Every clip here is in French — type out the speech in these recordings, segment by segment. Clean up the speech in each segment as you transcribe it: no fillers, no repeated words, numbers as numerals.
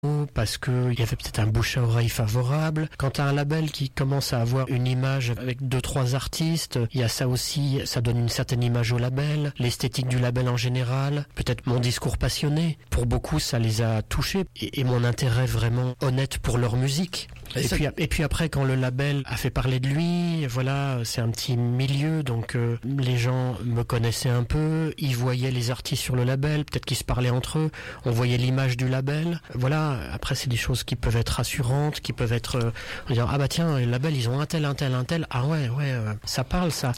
parce que il y avait peut-être un bouche à oreille favorable. Quand t'as un label qui commence à avoir une image avec 2-3 artistes, il y a ça aussi, ça donne une certaine image au label, l'esthétique du label en général, peut-être mon discours passionné. Pour beaucoup, ça les a touchés et mon intérêt vraiment honnête pour leur musique. Et puis après, quand le label a fait parler de lui, voilà, c'est un petit milieu, donc les gens me connaissaient un peu, ils voyaient les artistes sur le label, peut-être qu'ils se parlaient entre eux, on voyait l'image du label. Voilà, après c'est des choses qui peuvent être rassurantes, qui peuvent être dire ah bah tiens, le label ils ont un tel, ah ouais, ça parle ça.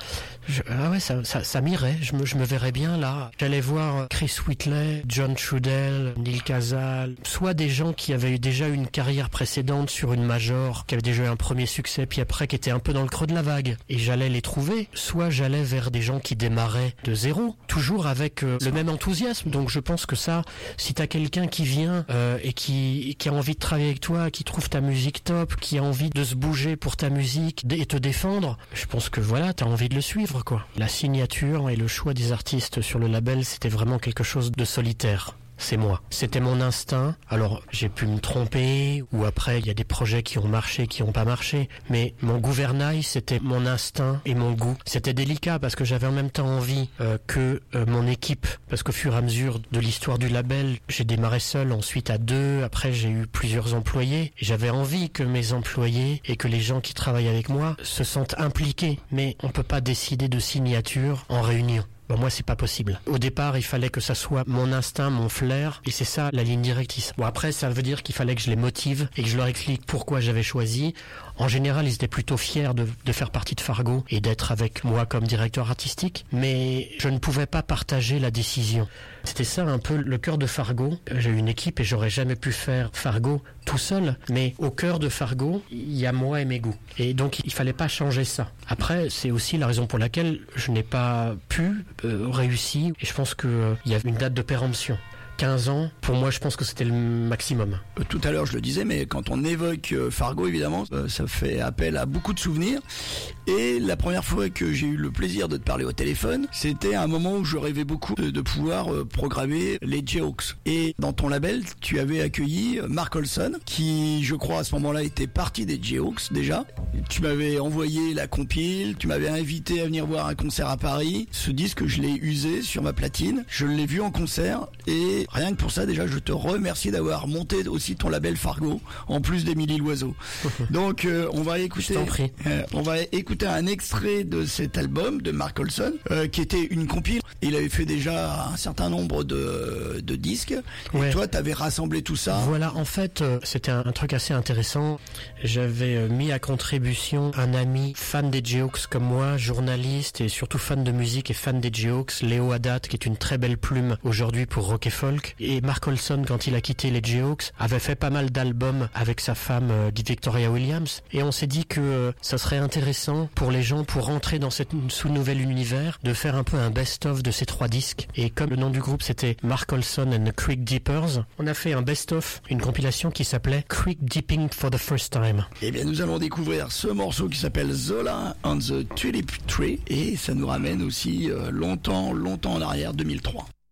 Ça m'irait, je me verrais bien là. J'allais voir Chris Whitley, John Trudell, Neil Casal, soit des gens qui avaient eu déjà une carrière précédente sur une major, qui avaient déjà eu un premier succès, puis après qui étaient un peu dans le creux de la vague. Et j'allais les trouver, soit j'allais vers des gens qui démarraient de zéro, toujours avec le même enthousiasme. Donc je pense que ça, si t'as quelqu'un qui vient et qui a envie de travailler avec toi, qui trouve ta musique top, qui a envie de se bouger pour ta musique et te défendre, je pense que voilà, t'as envie de le suivre, quoi. La signature et le choix des artistes sur le label, c'était vraiment quelque chose de solitaire. C'est moi. C'était mon instinct. Alors, j'ai pu me tromper, ou après, il y a des projets qui ont marché, qui n'ont pas marché. Mais mon gouvernail, c'était mon instinct et mon goût. C'était délicat parce que j'avais en même temps envie que mon équipe, parce qu'au fur et à mesure de l'histoire du label, j'ai démarré seul, ensuite à 2, après j'ai eu plusieurs employés. Et j'avais envie que mes employés et que les gens qui travaillent avec moi se sentent impliqués. Mais on peut pas décider de signature en réunion. Bon, moi, c'est pas possible. Au départ, il fallait que ça soit mon instinct, mon flair, et c'est ça, la ligne directrice. Bon, après, ça veut dire qu'il fallait que je les motive et que je leur explique pourquoi j'avais choisi. En général, ils étaient plutôt fiers de faire partie de Fargo et d'être avec moi comme directeur artistique, mais je ne pouvais pas partager la décision. C'était ça un peu le cœur de Fargo. J'ai eu une équipe et j'aurais jamais pu faire Fargo tout seul, mais au cœur de Fargo, il y a moi et mes goûts. Et donc, il fallait pas changer ça. Après, c'est aussi la raison pour laquelle je n'ai pas pu réussir, et je pense que il y a une date de péremption. 15 ans, pour moi, je pense que c'était le maximum. Tout à l'heure, je le disais, mais quand on évoque Fargo, évidemment, ça fait appel à beaucoup de souvenirs. Et la première fois que j'ai eu le plaisir de te parler au téléphone, c'était un moment où je rêvais beaucoup de pouvoir programmer les J-Hawks. Et dans ton label, tu avais accueilli Mark Olson, qui, je crois, à ce moment-là, était parti des J-Hawks déjà. Tu m'avais envoyé la compile, tu m'avais invité à venir voir un concert à Paris. Ce disque, je l'ai usé sur ma platine. Je l'ai vu en concert et rien que pour ça, déjà, je te remercie d'avoir monté aussi ton label Fargo, en plus d'Émilie Loiseau. Donc, on va écouter un extrait de cet album de Mark Olson, qui était une compile. Il avait fait déjà un certain nombre de disques. Et toi, t'avais rassemblé tout ça. Voilà, en fait, c'était un truc assez intéressant. J'avais mis à contribution un ami fan des J-Hawks comme moi, journaliste et surtout fan de musique et fan des J-Hawks, Léo Haddad, qui est une très belle plume aujourd'hui pour rock et folk. Et Mark Olson, quand il a quitté les J-Hawks, avait fait pas mal d'albums avec sa femme Victoria Williams. Et on s'est dit que ça serait intéressant pour les gens, pour rentrer dans cette nouvel univers, de faire un peu un best-of de ces 3 disques. Et comme le nom du groupe c'était Mark Olson and the Creek Dippers, on a fait un best-of, une compilation qui s'appelait Creek Dipping for the First Time. Eh bien, nous allons découvrir ce morceau qui s'appelle Zola and the Tulip Tree, et ça nous ramène aussi longtemps en arrière, 2003.